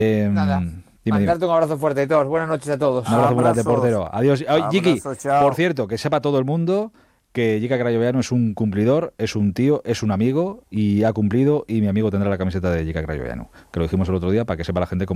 Nada, Dime. mandarte un abrazo fuerte a todos. Buenas noches a todos. Un abrazo muy grande, Abrazos. portero. Adiós. Ay, Jiki, Abrazo, por chao. cierto, que sepa todo el mundo que Jika Crayoveanu es un cumplidor, es un tío, es un amigo y ha cumplido y mi amigo tendrá la camiseta de Jika Crayoveanu. Que lo dijimos el otro día para que sepa la gente cómo